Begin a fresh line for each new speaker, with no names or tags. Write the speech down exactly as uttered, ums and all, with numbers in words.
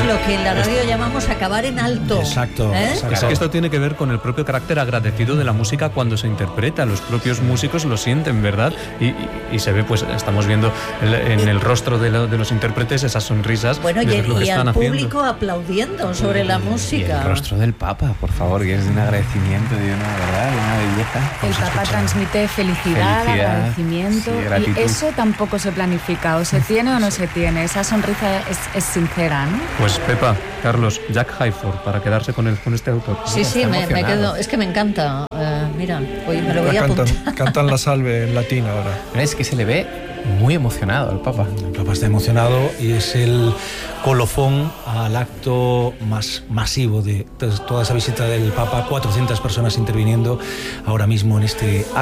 lo que en la radio llamamos acabar en alto.
Exacto.
¿Eh?
exacto.
Es que esto tiene que ver con el propio carácter agradecido de la música cuando se interpreta. Los propios músicos lo sienten, ¿verdad? Y, y, y se ve, pues estamos viendo el, en el rostro de, lo, de los intérpretes esas sonrisas.
Bueno, y,
de
el,
lo que
y
están
al
haciendo.
público aplaudiendo sobre la música.
Y el rostro del Papa, por favor, que es de un agradecimiento, de una verdad, de una belleza.
El Papa transmite felicidad,
Felicidad,
agradecimiento,
sí, gratitud.
y eso tampoco se planifica, o se tiene o no se tiene. Esa sonrisa es, es sincera, ¿no?
Pues Pepa, Carlos, Jack Hayford, para quedarse con, el, con este autor.
Sí, sí, me, me quedo. Es que me encanta. Uh, mira, hoy me lo voy a apuntar.
Cantan, cantan la salve en latín ahora.
Es que se le ve muy emocionado al Papa.
El Papa está emocionado y es el colofón al acto más masivo de toda esa visita del Papa. cuatrocientas personas interviniendo ahora mismo en este